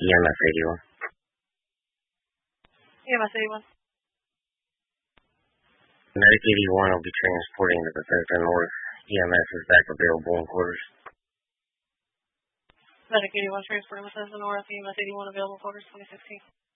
EMS 81. EMS 81. Medic 81 will be transporting to Bethesda North. EMS is back available in quarters. Medic 81 transporting Bethesda North. EMS 81 available quarters 2016.